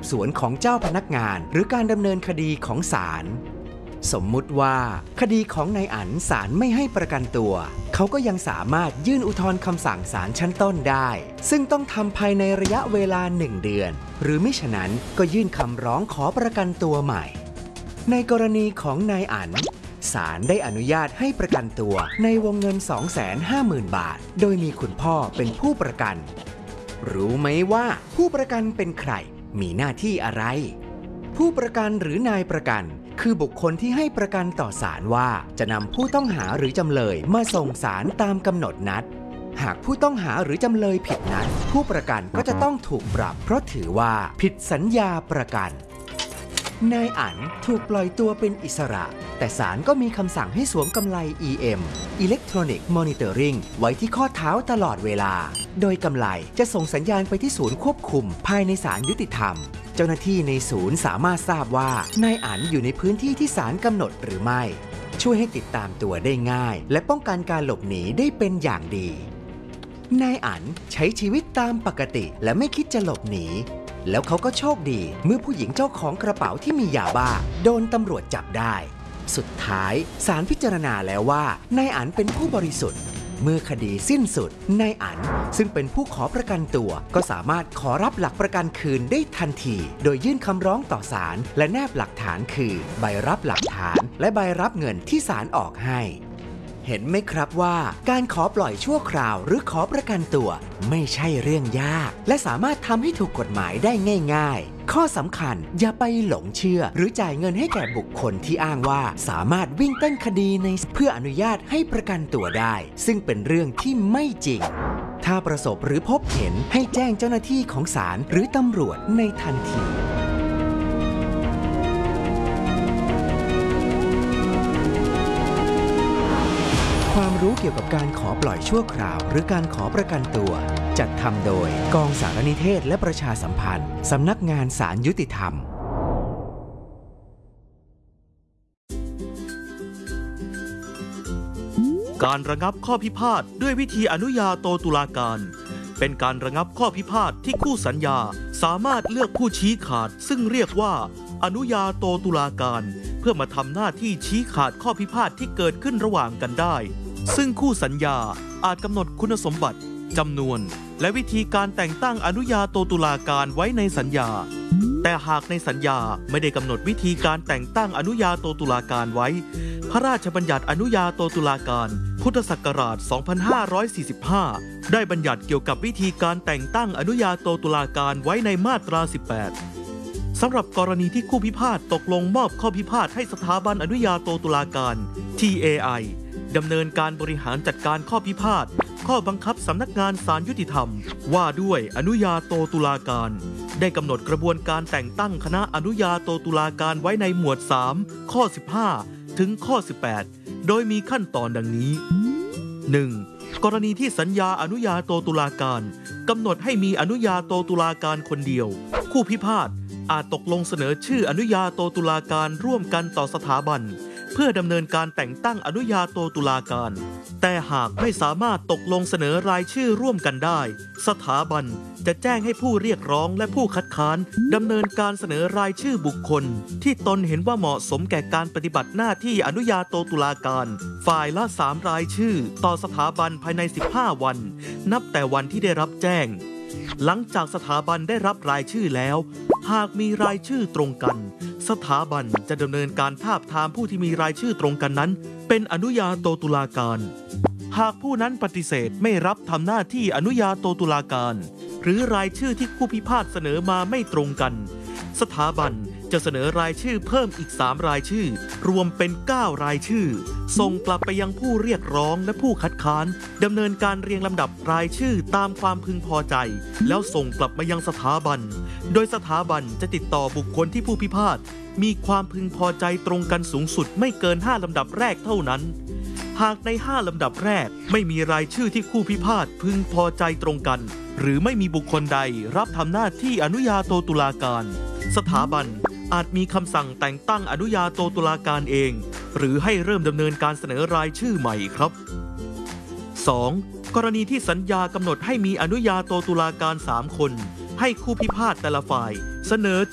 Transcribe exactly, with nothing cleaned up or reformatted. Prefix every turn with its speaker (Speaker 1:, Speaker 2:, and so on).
Speaker 1: สวนของเจ้าพนักงานหรือการดำเนินคดีของศาลสมมุติว่าคดีของนายอั๋นศาลไม่ให้ประกันตัวเขาก็ยังสามารถยื่นอุทธรณ์คำสั่งศาลชั้นต้นได้ซึ่งต้องทำภายในระยะเวลาหนึ่งเดือนหรือมิฉะนั้นก็ยื่นคำร้องขอประกันตัวใหม่ในกรณีของนายอั๋นศาลได้อนุญาตให้ประกันตัวในวงเงิน สองแสนห้าหมื่น บาทโดยมีคุณพ่อเป็นผู้ประกันรู้ไหมว่าผู้ประกันเป็นใครมีหน้าที่อะไรผู้ประกันหรือนายประกันคือบุคคลที่ให้ประกันต่อศาลว่าจะนำผู้ต้องหาหรือจำเลยมาส่งศาลตามกำหนดนัดหากผู้ต้องหาหรือจำเลยผิดนัดผู้ประกันก็จะต้องถูกปรับเพราะถือว่าผิดสัญญาประกันนายอั๋นถูกปล่อยตัวเป็นอิสระแต่ศาลก็มีคำสั่งให้สวมกำไล อี เอ็ม Electronic Monitoring ไว้ที่ข้อเท้าตลอดเวลาโดยกำไลจะส่งสัญญาณไปที่ศูนย์ควบคุมภายในศาลยุติธรรมเจ้าหน้าที่ในศูนย์สามารถทราบว่านายอั๋นอยู่ในพื้นที่ที่ศาลกำหนดหรือไม่ช่วยให้ติดตามตัวได้ง่ายและป้องกันการหลบหนีได้เป็นอย่างดีนายอั๋นใช้ชีวิตตามปกติและไม่คิดจะหลบหนีแล้วเขาก็โชคดีเมื่อผู้หญิงเจ้าของกระเป๋าที่มียาบ้าโดนตำรวจจับได้สุดท้ายศาลพิจารณาแล้วว่านายอั๋นเป็นผู้บริสุทธิ์เมื่อคดีสิ้นสุดนายอั๋นซึ่งเป็นผู้ขอประกันตัวก็สามารถขอรับหลักประกันคืนได้ทันทีโดยยื่นคำร้องต่อศาลและแนบหลักฐานคือใบรับหลักฐานและใบรับเงินที่ศาลออกให้เห็นไหมครับว่าการขอปล่อยชั่วคราวหรือขอประกันตัวไม่ใช่เรื่องยากและสามารถทำให้ถูกกฎหมายได้ง่ายๆข้อสำคัญอย่าไปหลงเชื่อหรือจ่ายเงินให้แก่บุคคลที่อ้างว่าสามารถวิ่งเต้นคดีในเพื่ออนุญาตให้ประกันตัวได้ซึ่งเป็นเรื่องที่ไม่จริงถ้าประสบหรือพบเห็นให้แจ้งเจ้าหน้าที่ของศาลหรือตำรวจในทันทีความรู้เกี่ยวกับการขอปล่อยชั่วคราวหรือการขอประกันตัวจัดทำโดยกองสารนิเทศและประชาสัมพันธ์สำนักงานศาลยุติธรรม
Speaker 2: การระงับข้อพิพาทด้วยวิธีอนุญาโตตุลาการเป็นการระงับข้อพิพาทที่คู่สัญญาสามารถเลือกผู้ชี้ขาดซึ่งเรียกว่าอนุญาโตตุลาการเพื่อมาทำหน้าที่ชี้ขาดข้อพิพาทที่เกิดขึ้นระหว่างกันได้ซึ่งคู่สัญญาอาจกำหนดคุณสมบัติจำนวนและวิธีการแต่งตั้งอนุญาโตตุลาการไว้ในสัญญาแต่หากในสัญญาไม่ได้กำหนดวิธีการแต่งตั้งอนุญาโตตุลาการไว้พระราชบัญญัติอนุญาโตตุลาการพุทธศักราช สองพันห้าร้อยสี่สิบห้า ได้บัญญัติเกี่ยวกับวิธีการแต่งตั้งอนุญาโตตุลาการไว้ในมาตรา สิบแปด สำหรับกรณีที่คู่พิพาทตกลงมอบข้อพิพาทให้สถาบันอนุญาโตตุลาการ ที เอ ไอ ดำเนินการบริหารจัดการข้อพิพาทข้อบังคับสำนักงานศาลยุติธรรมว่าด้วยอนุญาโตตุลาการได้กำหนดกระบวนการแต่งตั้งคณะอนุญาโตตุลาการไว้ในหมวด สาม ข้อ สิบห้า ถึงข้อ สิบแปด โดยมีขั้นตอนดังนี้ หนึ่ง กรณีที่สัญญาอนุญาโตตุลาการกำหนดให้มีอนุญาโตตุลาการคนเดียวคู่พิพาทอาจตกลงเสนอชื่ออนุญาโตตุลาการร่วมกันต่อสถาบันเพื่อดำเนินการแต่งตั้งอนุญาโตตุลาการแต่หากไม่สามารถตกลงเสนอรายชื่อร่วมกันได้สถาบันจะแจ้งให้ผู้เรียกร้องและผู้คัดค้านดำเนินการเสนอรายชื่อบุคคลที่ตนเห็นว่าเหมาะสมแก่การปฏิบัติหน้าที่อนุญาโตตุลาการฝ่ายละสามรายชื่อต่อสถาบันภายในสิบห้าวันนับแต่วันที่ได้รับแจ้งหลังจากสถาบันได้รับรายชื่อแล้วหากมีรายชื่อตรงกันสถาบันจะดำเนินการทาบทามผู้ที่มีรายชื่อตรงกันนั้นเป็นอนุญาโตตุลาการหากผู้นั้นปฏิเสธไม่รับทำหน้าที่อนุญาโตตุลาการหรือรายชื่อที่คู่พิพาทเสนอมาไม่ตรงกันสถาบันจะเสนอรายชื่อเพิ่มอีกสามรายชื่อรวมเป็นเก้ารายชื่อส่งกลับไปยังผู้เรียกร้องและผู้คัดค้านดำเนินการเรียงลำดับรายชื่อตามความพึงพอใจแล้วส่งกลับมายังสถาบันโดยสถาบันจะติดต่อบุคคลที่ผู้พิพาทมีความพึงพอใจตรงกันสูงสุดไม่เกินห้าลำดับแรกเท่านั้นหากในห้าลำดับแรกไม่มีรายชื่อที่คู่พิพาทพึงพอใจตรงกันหรือไม่มีบุคคลใดรับทำหน้าที่อนุญาโตตุลาการสถาบันอาจมีคำสั่งแต่งตั้งอนุญาโตตุลาการเองหรือให้เริ่มดำเนินการเสนอรายชื่อใหม่ครับ สอง กรณีที่สัญญากำหนดให้มีอนุญาโตตุลาการสามคนให้คู่พิพาทแต่ละฝ่ายเสนอ